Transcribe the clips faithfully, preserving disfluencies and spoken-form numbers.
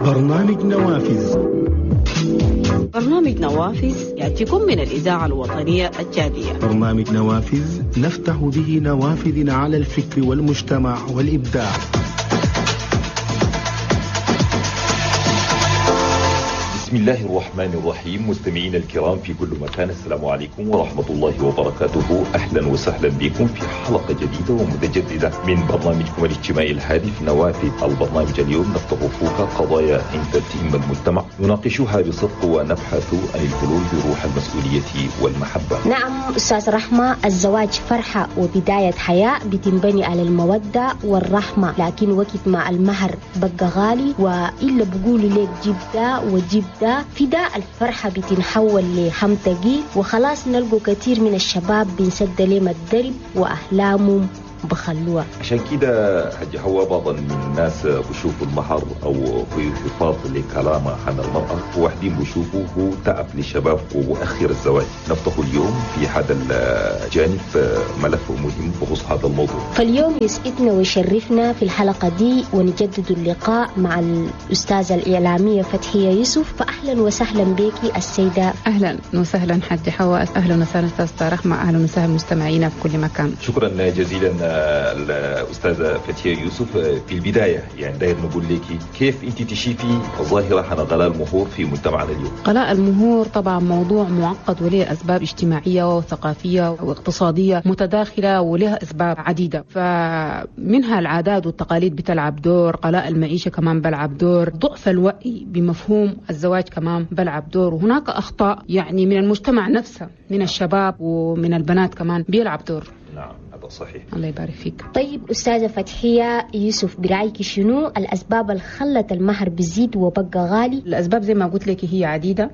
برنامج نوافذ. برنامج نوافذ يأتيكم من الإذاعة الوطنية التشادية. برنامج نوافذ نفتح به نوافذ على الفكر والمجتمع والإبداع. بسم الله الرحمن الرحيم. مستمعينا الكرام في كل مكان، السلام عليكم ورحمة الله وبركاته. أهلا وسهلا بكم في حلقة جديدة ومتجددة من برنامجكم الاجتماعي الهادف نوافذ. البرنامج اليوم نفتح فوق قضايا تهم المجتمع، نناقشها بصدق ونبحث عن الحلول بروح المسؤولية والمحبة. نعم أستاذ رحمة، الزواج فرحة وبداية حياة بتنبني على المودة والرحمة، لكن وقت مع المهر بقى غالي، وإلا بقولوا لك جيب ده وجيب ده في ده الفرحة بتنحول لحمتقي، وخلاص نلقوا كثير من الشباب بنسد لهم الدرب وأحلامهم بخلوها. عشان كده حاج هو بعض من الناس بشوفوا المهر او في حفاظ لكلامه عن المرأة، وواحدين بشوفوا هو تعب للشباب ومؤخر الزواج. نفتح اليوم في هذا الجانب ملف مهم بخصوص هذا الموضوع. فاليوم يسعدنا ويشرفنا في الحلقة دي ونجدد اللقاء مع الأستاذة الإعلامية فتحية يوسف. فأهلا وسهلا بك السيدة. أهلا وسهلا حاج حواء، أهلا وسهلا أستاذ رحمة، أهلا وسهلا مستمعينا في كل مكان. شكرا جزيلا الأستاذة فتحية يوسف. في البداية يعني داير نقول لك كيف أنت تشوفي ظاهرة عن غلاء المهور في مجتمعنا اليوم؟ غلاء المهور طبعا موضوع معقد وله أسباب اجتماعية وثقافية واقتصادية متداخلة ولها أسباب عديدة، فمنها العادات والتقاليد بتلعب دور، غلاء المعيشة كمان بلعب دور، ضعف الوعي بمفهوم الزواج كمان بلعب دور، وهناك أخطاء يعني من المجتمع نفسه، من الشباب ومن البنات كمان بيلعب دور. نعم هذا صحيح. الله يبارك فيك. طيب أستاذة فتحية يوسف، برأيك شنو الأسباب اللي خلت المهر بيزيد وبقى غالي؟ الأسباب زي ما قلت لك هي عديدة،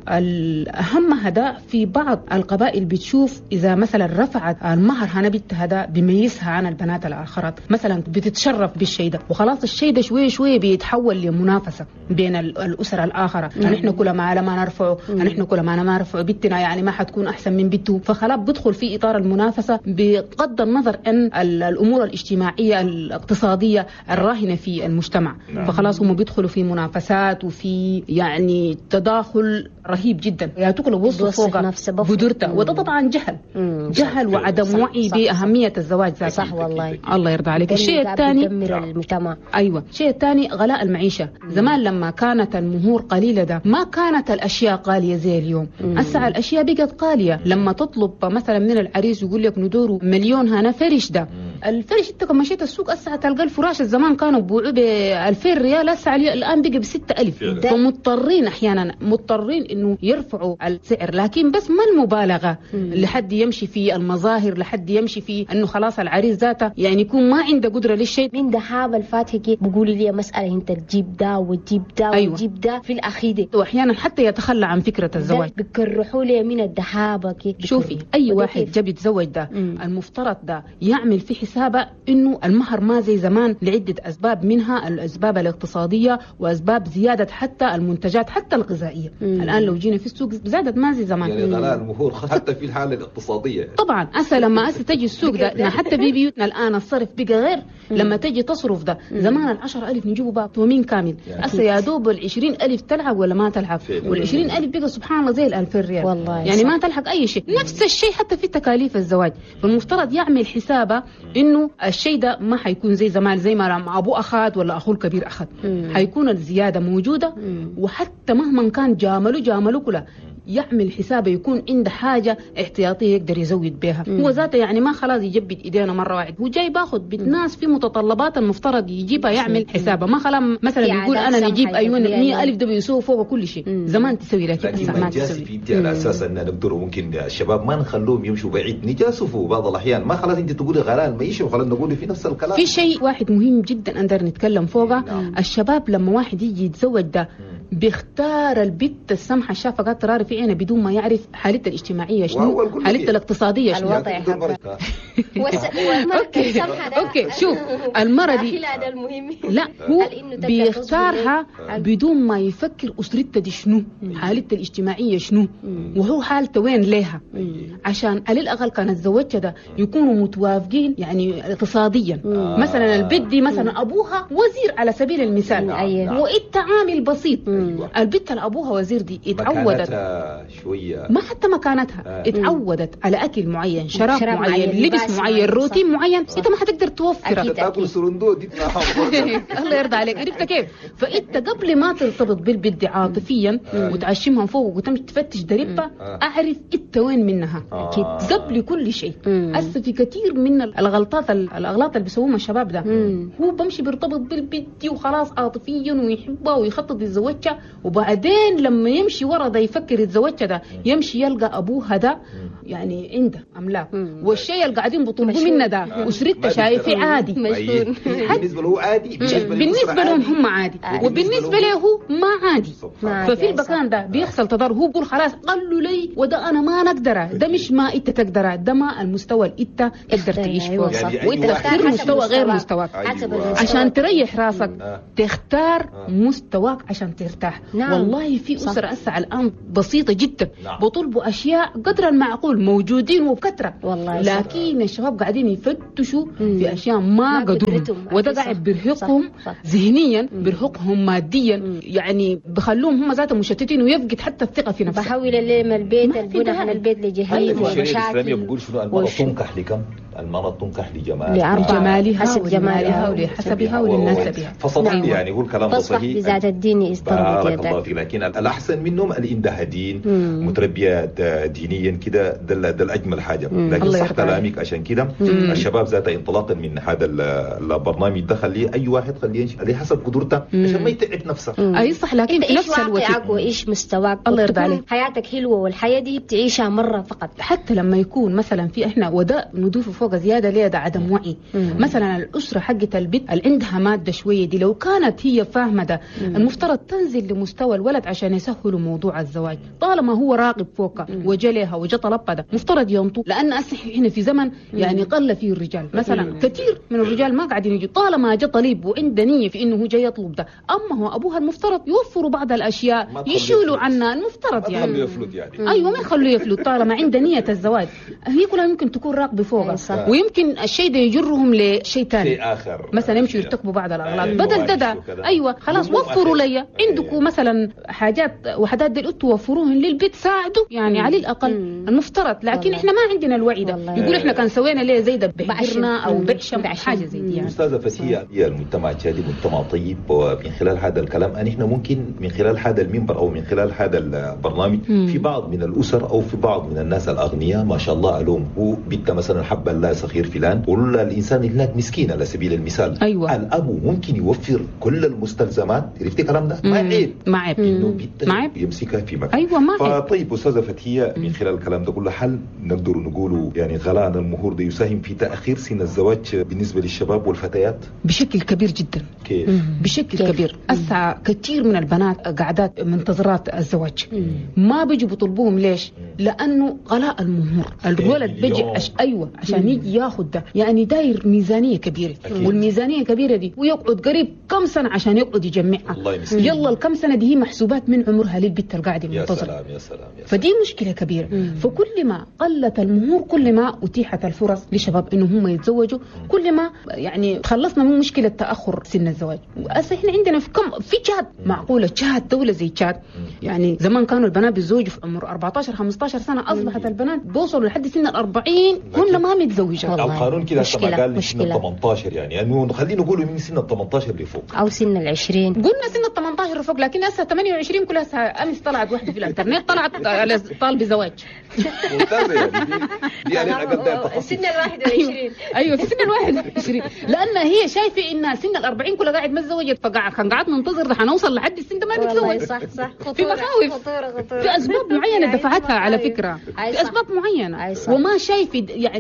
الأهم هذا في بعض القبائل بتشوف إذا مثلا رفعت المهر هنا بنت هذا بيميزها عن البنات الآخرات، مثلا بتتشرف بالشيء ده، وخلاص الشيء ده شوي شوي بيتحول لمنافسة بين الأسر الآخرة، نحن كل ما على ما نرفعه نحن كل ما ما نرفعه بنتنا يعني ما حتكون أحسن من بنته، فخلاص بدخل في إطار المنافسة بغض النظر أن الأمور الاجتماعية الاقتصادية الراهنة في المجتمع. نعم. فخلاص هم بيدخلوا في منافسات وفي يعني تداخل رهيب جدا، يعني تقول وصل فوق بدرته، وده طبعا جهل مم. جهل صح. وعدم صح. وعي صح. بأهمية الزواج ذاته. صح والله. الله يرضى عليك. الشيء الثاني المجتمع. أيوة الشيء الثاني غلاء المعيشة. مم. زمان لما كانت المهور قليلة ده ما كانت الأشياء غالية زي اليوم، هسه الأشياء بقت غالية. لما تطلب مثلا من العريس يقول لك ندوره مليون هنا فرش ده، الفرش انت كما مشيت السوق هسه تلقى الفراش الزمان كانوا بيبيعوه ب ألفين ريال، هسه الان بقى ب ستة ألف، فمضطرين احيانا مضطرين انه يرفعوا السعر، لكن بس ما المبالغه لحد يمشي في المظاهر، لحد يمشي في انه خلاص العريس ذاته يعني يكون ما عنده قدره للشيء. من دهاب الفاتحه بيقولوا لي مساله انت تجيب ده وتجيب ده أيوة. وتجيب ده في الاخير، واحيانا حتى يتخلى عن فكره الزواج، بيكرحوا لي من الدهابه كيف. شوفي اي واحد جاب يتزوج ده مم. المفترض ده يعمل في حسابه انه المهر ما زي زمان لعده اسباب، منها الاسباب الاقتصاديه واسباب زياده حتى المنتجات حتى الغذائيه. مم. الان لو جينا في السوق زادت ما زي زمان، يعني غلاء المهور حتى في الحاله الاقتصاديه طبعا. هسه لما هسه تجي السوق ده حتى ببيوتنا الان الصرف بقى غير. مم. لما تجي تصرف ده زمان العشر ألف نجيبه بقى تومين كامل، هسه يا دوب العشرين ألف تلعب ولا ما تلعب، والعشرين ألف بقى سبحان الله زي الألفين ريال والله، يعني صح. ما تلحق اي شيء. مم. نفس الشيء حتى في تكاليف الزواج، فالمفترض يعمل حسابه انه الشيء ده ما حيكون زي زمان، زي ما ابوه اخذ ولا اخوه الكبير اخذ، حيكون الزياده موجوده. مم. وحتى مهما كان جامله جامله كله يعمل حسابه يكون عنده حاجه احتياطيه يقدر يزود بها. مم. هو ذاته يعني ما خلاص يجبد ايدينا مره واحد، هو جاي باخذ بالناس في متطلبات المفترض يجيبها يعمل حسابه، ما خلا مثلا يقول انا نجيب ايوه مية ألف ده بيسووا فوق كل شيء. مم. زمان تسوي لكن هسه ما تسوي. في انت على اساس ان نقدر ممكن الشباب ما نخلوهم يمشوا بعيد، نجاسفوا بعض الاحيان، ما خلاص انت تقولي غلاء المعيشه وخلاص نقول في نفس الكلام. في شيء واحد مهم جدا نقدر نتكلم فوقه. نعم. الشباب لما واحد يجي يتزوج ده بيختار البت السمحه الشافقه تراري في عينه بدون ما يعرف حالتها الاجتماعيه شنو، حالتها الاقتصاديه شنو. اوكي اوكي شوف المرة دي لا هو بيختارها بدون ما يفكر أسرته دي شنو، حالته الاجتماعية شنو، وهو حالته وين لها، عشان على الأقل كانت زوجها ده يكونوا متوافقين يعني اقتصاديا. مثلا البنت دي مثلا أبوها وزير على سبيل المثال، وإنت عامل بسيط. البنت اللي أبوها وزير دي اتعودت شوية ما حتى مكانتها آه. اتعودت على أكل معين، شراب, شراب معين، لبس معين، روتين معين، انت ما حتقدر توفره. تاكل سرندو دي الله يرضى عليك. عرفت كيف؟ فانت قبل ما ترتبط بالبنت عاطفيا وتعشمها فوق وتمشي تفتش دربها، اعرف انت وين منها اكيد قبل كل شيء. هسه في كثير من الغلطات الاغلاط اللي بيسووها الشباب ده، هو بمشي بيرتبط بالبنت وخلاص عاطفيا ويحبها ويخطط يتزوجها، وبعدين لما يمشي ورا ده يفكر يتزوجها ده يمشي يلقى ابوها ده يعني عنده املاك، والشيء اللي قاعدين بيطلبوا منه ده اسرته شايفه عادي، بالنسبه له عادي، بالنسبه لهم هم عادي، وبالنسبه له هو ما عادي. ففي المكان ده بيحصل تضارب، هو بيقول خلاص قالوا لي وده انا ما نقدره، ده مش ما انت تقدره، ده ما المستوى اللي انت تقدر تعيش فيه، وانت تختار مستوى غير مستواك عشان تريح راسك، تختار مستواك عشان ترتاح. والله في اسره هسه الان بسيطه جدا بطلبوا اشياء قدر المعقول موجودين وبكثره، لكن الشباب قاعدين يفتشوا في اشياء ما قدروا، وده قاعد بيرهقهم ذهنيا، بيرهقهم ماديا، يعني بخلوهم هم ذاتهم مشتتين ويفقد حتى الثقه في نفسه. بحاول اللي البيت البنى عن البيت لجهيز ومشاكل. بيقول شنو المرأة تنكح لكم؟ المرأة تنكح لجمالها، لجمالها حسب جمالها ولحسبها ولنسبها. فصدق يعني يقول كلام صحيح بذات الدين يستنبط يدك. لكن الأحسن منهم اللي عندها دين، متربيات دينيا كده، ده ده الأجمل حاجة. لكن صح كلامك، عشان كده الشباب ذاته انطلاقا من هذا البرنامج ده خليه أي واحد خليه يمشي عليه حسب قدرته عشان ما يتعب نفسه. أي صح، لكن في نفس الوقت وإيش مستواك، الله يرضى عليك، حياتك حلوة والحياة دي بتعيشها مرة فقط. حتى لما يكون مثلا في إحنا وده نضيف فوق زيادة ليه ده عدم وعي. مثلا الأسرة حقت البيت اللي عندها مادة شوية دي، لو كانت هي فاهمة ده المفترض تنزل لمستوى الولد عشان يسهلوا موضوع الزواج، طالما هو راقب فوقها وجلها وجا طلبها ده مفترض ينطوا، لأن احنا في زمن يعني قل فيه الرجال. مثلا كثير من الرجال ما قاعدين يجوا، طالما جا طليب وعنده نية في إنه هو جاي يطلب ده، أما هو أبوها المفترض يوفروا بعض الأشياء يشيلوا عنها، المفترض يعني. يعني أيوة ما يخلوه يفلت طالما عنده نية الزواج. هي كلها ممكن تكون راقبة فوقها، ويمكن الشيء ده يجرهم لشيء ثاني آخر، مثلا يمشوا يرتكبوا بعض الأغلاط بدل ده, ده. أيوة خلاص وفروا لي عندكم مثلا حاجات وحدات دي توفروهن للبيت، ساعدوا يعني على الأقل المفترض. لكن إحنا ما عندنا الوعي ده، يقول إحنا كان سوينا ليه زي ده بحرنا أو بعشم حاجة زي دي يعني. أستاذة فتية، المجتمع الشادي مجتمع طيب، ومن خلال هذا الكلام أن إحنا ممكن من خلال هذا المنبر أو من خلال هذا البرنامج مم. في بعض من الأسر أو في بعض من الناس الأغنياء ما شاء الله عليهم، هو بنت مثلا حب الله سخير فلان، ولا الإنسان هناك مسكين على سبيل المثال. أيوة. الأب ممكن يوفر كل المستلزمات، عرفت الكلام ده؟ ما عيب، ما عيب إنه بنت يمسكها في مكان. أيوة ما عيب. فطيب أستاذة فتية، من خلال الكلام ده كله هل نقدر نقوله يعني غلاء المهور ده يساهم في تأخير سن الزواج بالنسبة للشباب والفتيات؟ بشكل كبير جدا. كيف؟ بشكل كيف؟ كبير. أسعى كثير من البنات قاعدات منتظرات الزواج، مم. ما بيجوا بيطلبوهم. ليش؟ لأنه غلاء المهور. الولد بيجي أش... أيوة عشان يجي ياخذ ده، يعني داير ميزانية كبيرة. أكيد. والميزانية الكبيرة دي ويقعد قريب كم سنة عشان يقعد يجمعها. يلا الكم سنة دي هي محسوبات من عمرها للبنت القاعدة منتظرة. يا سلام يا سلام يا سلام. فدي مشكلة كبيرة. مم. فكل ما قلت المهور كل ما أتيحت الفرص لشباب إنه هم يتزوجوا، مم. كل ما يعني تخلصنا من مشكلة تأخر سن الزواج. وأسا إحنا عندنا في كم في تشاد معقولة، تشاد دولة زي تشاد، يعني زمان كانوا البنات بيتزوجوا في عمر أربعة عشر خمسة عشر سنة، أصبحت البنات بوصلوا لحد سن الأربعين هن ما متزوجة. القانون كده كما قال سن ثمانية عشر، يعني يعني خلينا نقول من سن ثمانية عشر لفوق أو سن العشرين. قلنا سن ثمانية عشر لفوق، لكن هسه ثمانية وعشرين كلها. أمس طلعت واحدة في الإنترنت طلعت على طالب زواج. ممتازة يعني دي دي يعني أقل سن الواحد وعشرين. أيوة في سن الواحد وعشرين، لأن هي شايفة إن سن الأربعين كلها قاعد ما تزوجت، فقاعد كان قاعد ننتظر ده حنوصل لحد السن ده ما نتزوج. صح صح. في مخاوف، في أسباب معينة دفعتها على فكرة، في أسباب معينة، وما شايفة يعني أكيد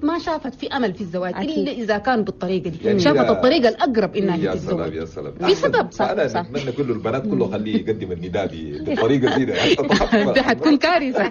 ما شافت في امل في الزواج أكيد. الا اذا كان بالطريقه دي، يعني شافت لا- الطريقه الاقرب انها يا تتزوج. سلام يا سلام. في سبب. صح، انا صح. نتمنى كل البنات كله خليه يقدم النداء ب- بالطريقه دي ده. دي حتكون كارثه.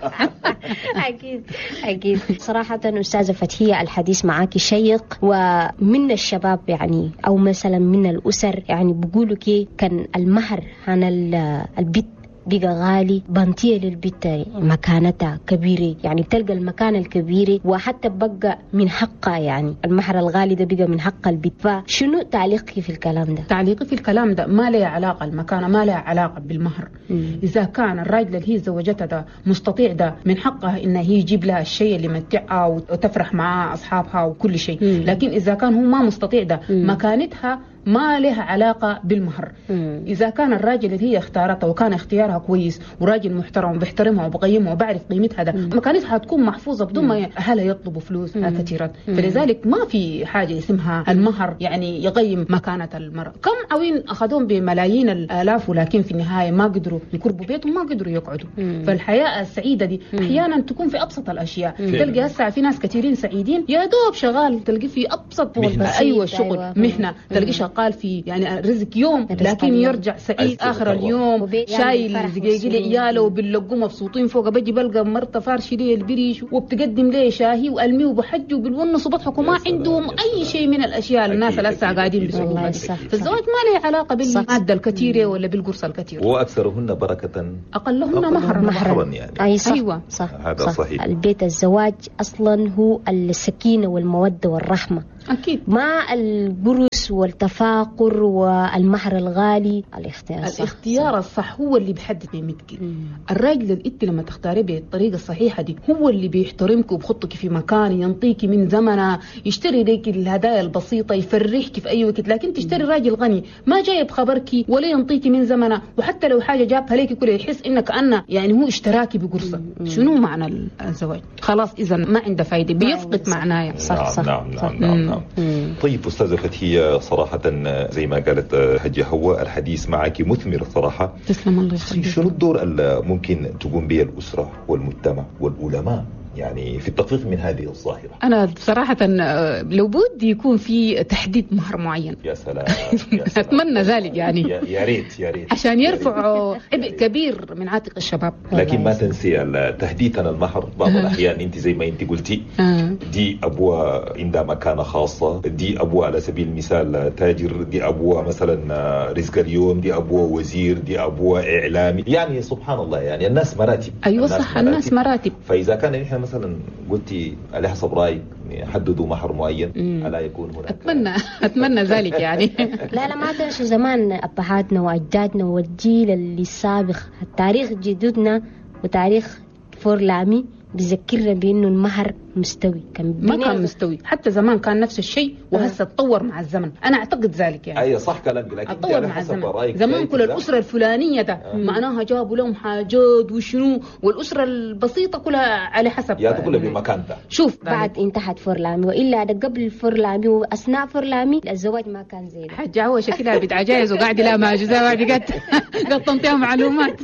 أكيد أكيد. صراحة أستاذة فتحية الحديث معاك شيق، ومن الشباب يعني أو مثلا من الأسر يعني بيقولوا كي كان المهر عن ال- البيت بقى غالي، بنطية للبيت مكانتها كبيرة، يعني بتلقى المكانة الكبيرة وحتى بقى من حقها، يعني المهر الغالي ده بقى من حق البيت. فشنو تعليقك في الكلام ده؟ تعليقي في الكلام ده ما له علاقه المكانه، ما لها علاقه بالمهر. مم. اذا كان الراجل اللي هي زوجتها ده مستطيع، ده من حقها انها هي يجيب لها الشيء اللي يمتعها وتفرح مع اصحابها وكل شيء. مم. لكن اذا كان هو ما مستطيع ده، مم. مكانتها ما لها علاقه بالمهر. مم. اذا كان الراجل اللي هي اختارته وكان اختيارها كويس وراجل محترم وبيحترمها وبقيمها وبعرف قيمتها ده، مكانتها هتكون محفوظه بدون ما اهلها يطلبوا فلوس كثيرات. فلذلك ما في حاجه اسمها المهر يعني يقيم مكانه المراه. كم عوين اخذوهم بملايين الالاف ولكن في النهايه ما قدروا يكربوا بيتهم، ما قدروا يقعدوا. فالحياه السعيده دي احيانا تكون في ابسط الاشياء. تلقى هسه في ناس كثيرين سعيدين يا دوب شغال، تلقى في ابسط مهنة. ايوه شغل أيوة. مهنه، تلقى قال في يعني رزق يوم رزق لكن اليوم. يرجع سعيد عايز اخر تتطور. اليوم، وبيعمل شايل فرح دقيقه وسرور. لعياله وباللقوا مبسوطين فوق. بجي بلقى مرته فارشه لي البريش وبتقدم لي شاهي والمي وبحج وبالونس وبضحكوا، يا ما سلام، عندهم يا اي سلام. شيء من الاشياء اللي الناس أكيد، اللي هسه أكيد، قاعدين أكيد. بيسووها والله دي. صح، فالزواج ما له علاقه بالماده الكثيره ولا بالقرص الكثير، واكثرهن بركه اقلهن أقلهن مهرا. مهرا يعني. أي صح. أيوة. صح. هذا صح. صحيح. البيت الزواج أصلا هو السكينة والمودة والرحمة، اكيد مع القرص والتفاقر والمهر الغالي. الاختيار صح. الاختيار الصح هو اللي بيحدد قيمتك. الراجل اللي انت لما تختاريه بالطريقه الصحيحه دي هو اللي بيحترمك وبخطك في مكان، ينطيك من زمنه، يشتري لك الهدايا البسيطه، يفرحك في اي وقت. لكن تشتري راجل غني ما جايب خبرك ولا ينطيك من زمنه، وحتى لو حاجه جابها لك كله يحس انك انا يعني هو اشتراكي بقرصه. شنو معنى الزواج؟ خلاص اذا ما عنده فايده، بيفقد معناه. صح نعم صح نعم صح. نعم, نعم, نعم. طيب أستاذة فتحية، صراحة زي ما قالت هجة هو الحديث معك مثمر صراحة. تسلم الله يخليك. شنو الدور اللي ممكن تقوم به الأسرة والمجتمع والعلماء يعني في التخفيف من هذه الظاهرة؟ أنا صراحة لو بدي يكون في تحديد مهر معين. يا سلام, يا سلام. أتمنى ذلك يعني يا, يا ريت يا ريت عشان يرفعوا عبء كبير من عاتق الشباب. لكن ما تنسي تحديدا المهر بعض الأحيان أنت زي ما أنت قلتي آه. دي أبوة عندها مكانة خاصة، دي أبوة على سبيل المثال تاجر، دي أبوة مثلا رزق اليوم، دي أبوة وزير، دي أبوة إعلامي. يعني سبحان الله يعني الناس مراتب. أيوة الناس صح، الناس مراتب. فإذا كان نحن مثلا قلتي على حسب رأيك يحددوا مهر معين ألا يكون هناك؟ أتمنى أتمنى ذلك يعني. لا لا ما تنسوا زمان أبهاتنا وأجدادنا والجيل اللي سابق، التاريخ جدودنا وتاريخ فورلامي بيذكرنا بأنه المهر مستوي، كان ما كان مستوي. حتى زمان كان نفس الشيء وهسه تطور مع الزمن، انا اعتقد ذلك يعني. اي صح كلامك، لكن تطور مع الزمن. زمان كل الاسره الفلانيه ده آه. معناها جابوا لهم حاجات وشنو، والاسره البسيطه كلها على حسب يا كلها بمكانتها. شوف بعد انتهت فورلامي، والا قبل فورلامي واثناء فورلامي الزواج ما كان زي ده. حاجه هو شكلها بتعجايز وقاعد لا ما جزاها واحد قد قطنتها معلومات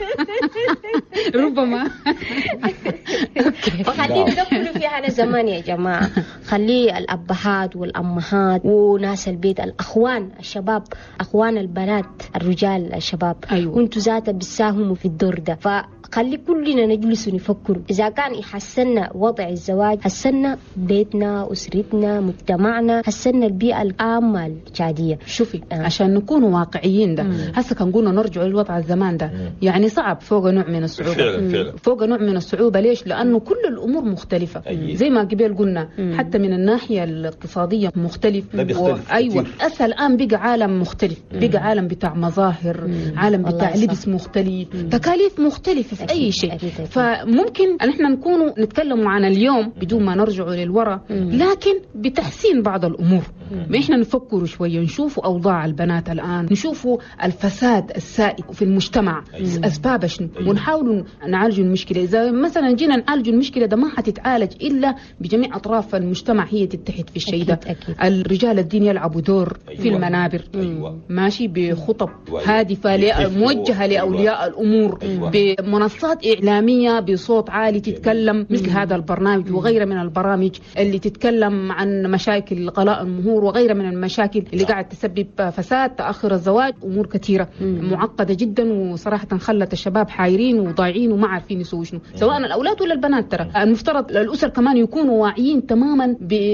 ربما. فخلينا ندخل في هذا الزمان يا جماعه، خلي الابهات والامهات وناس البيت، الاخوان الشباب، اخوان البنات الرجال الشباب، أيوة. وانتوا ذات بتساهموا في الدور ده. فخلي كلنا نجلس ونفكر اذا كان يحسننا وضع الزواج، حسنا بيتنا، اسرتنا، مجتمعنا، حسنا البيئه العامه الشاديه. شوفي آه. عشان نكون واقعيين ده هسه كان قلنا نرجع للوضع الزمان ده مم. يعني صعب فوق نوع من الصعوبه. فعلا فعلا. فوق نوع من الصعوبه. ليش؟ لانه كل الامور مختلفه. أيه. زي ما قبل قلنا مم. حتى من الناحيه الاقتصاديه مختلف. و... ايوه هسه الان بقى عالم مختلف. مم. بقى عالم بتاع مظاهر، مم. عالم بتاع لبس مختلف، مم. تكاليف مختلفه في أكيد. اي شيء. أكيد. أكيد. فممكن نحن نكون نتكلم عن اليوم بدون ما نرجع للوراء، لكن بتحسين بعض الامور. ما احنا نفكر شويه، نشوفوا اوضاع البنات الان، نشوفوا الفساد السائد في المجتمع، مم. اسباب شنو، ونحاول نعالج المشكله. اذا مثلا جينا نعالج المشكله ده ما حتتعالج الا بجميع اطراف المجتمع هي تتحد في الشيء ده. الرجال الدين يلعبوا دور أيوة. في المنابر. أيوة. ماشي بخطب أيوة. هادفه أيوة. موجهه لاولياء الامور، أيوة. بمنصات منصات إعلامية بصوت عالي تتكلم مثل هذا البرنامج وغيرها من البرامج اللي تتكلم عن مشاكل غلاء المهور وغيرها من المشاكل اللي قاعد تسبب فساد، تأخر الزواج، أمور كثيرة معقدة جدا، وصراحة خلت الشباب حايرين وضايعين وما عارفين يسووا شنو، سواء الأولاد ولا البنات. ترى المفترض الأسر كمان يكونوا واعيين تماما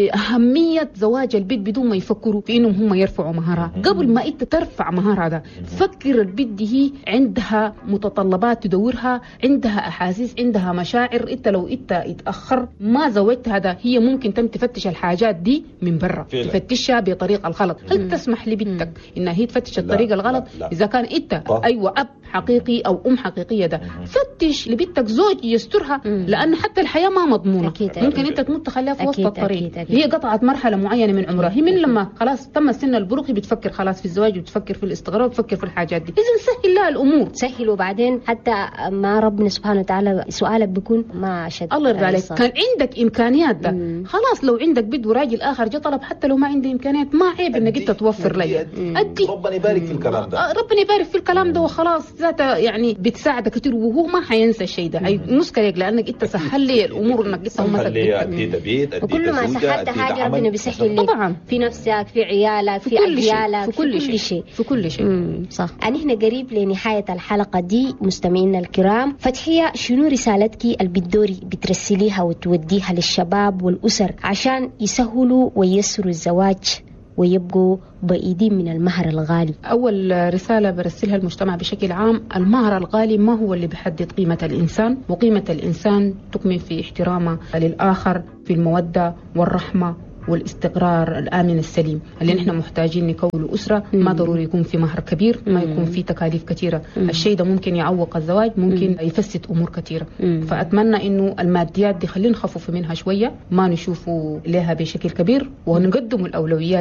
بأهمية زواج البنت بدون ما يفكروا في إنهم هم يرفعوا مهرها. قبل ما أنت ترفع مهر هذا فكر البنت هي عندها متطلبات تدورها، عندها أحاسيس، عندها مشاعر. أنت لو أنت اتأخر ما زوجت هذا هي ممكن تم تفتش الحاجات دي من برا، تفتشها بطريقة الغلط. هل تسمح لبنتك إنها هي تفتش الطريقة الغلط؟ لا لا. إذا كان أنت أيوة أب حقيقي أو أم حقيقية ده فتش لبنتك زوج يسترها، لأن حتى الحياة ما مضمونة. أكيد ممكن أكيد. أنت تموت تخليها في وسط الطريق. أكيد أكيد. هي قطعت مرحلة معينة من عمرها، هي من لما خلاص تم سن البلوغ بتفكر خلاص في الزواج وبتفكر في الاستقرار وبتفكر في الحاجات دي. إذا سهل لها الأمور، سهل. وبعدين حتى ما ربنا سبحانه وتعالى سؤالك بيكون ما شد. الله يرضى عليك، كان عندك إمكانيات ده مم. خلاص. لو عندك بد وراجل آخر جا طلب، حتى لو ما عندي إمكانيات ما عيب إنك أنت توفر لي. أدي ربنا يبارك في الكلام ده، ربنا يبارك في الكلام ده وخلاص. ذاته يعني بتساعدك كثير، وهو ما حينسى الشيء ده، مسكرك لأنك أنت سهل لي الأمور، إنك أنت مسك بيتك. وكل ما سهلت حاجة ربنا بيسهل لك طبعا في نفسك، في عيالك، في أجيالك، في كل شيء, شيء. في كل شيء. مم. صح. يعني إحنا قريب لنهاية الحلقة دي مستمعينا الكرام. فتحية، شنو رسالتك اللي بتدوري بترسليها وتوديها للشباب والأسر عشان يسهلوا وييسروا الزواج ويبقوا بعيدين من المهر الغالي؟ أول رسالة برسلها المجتمع بشكل عام، المهر الغالي ما هو اللي بيحدد قيمة الإنسان، وقيمة الإنسان تكمن في احترامه للآخر، في المودة والرحمة والاستقرار الآمن السليم اللي نحن محتاجين نكون أسرة. ما ضروري يكون في مهر كبير، ما يكون في تكاليف كثيرة. الشيء ده ممكن يعوق الزواج، ممكن يفسد أمور كثيرة. فأتمنى إنه الماديات دي خلينا نخفف منها شوية، ما نشوفوا لها بشكل كبير، ونقدم الأولويات